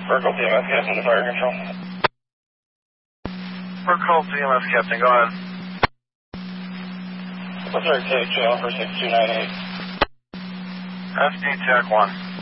Circle TMS Captain to fire control. Circle TMS Captain, go ahead. What's our take channel for 6298? FD TAC 1.